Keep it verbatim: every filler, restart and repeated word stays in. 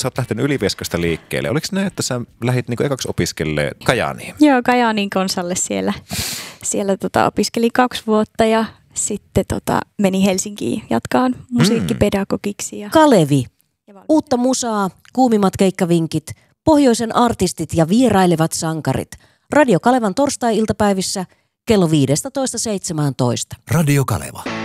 sä oot lähtenyt Ylivieskasta liikkeelle. Oliko näin, että sä lähdit niin ekaksi opiskelemaan Kajaaniin? Joo, Kajaanin konsalle siellä, siellä tota, opiskelin kaksi vuotta ja sitten tota, menin Helsinkiin jatkaan musiikkipedagogiksi. Ja Kalevi. Uutta musaa, kuumimmat keikkavinkit, pohjoisen artistit ja vierailevat sankarit. Radio Kalevan torstai-iltapäivissä kello viisitoista seitsemäntoista. Radio Kaleva.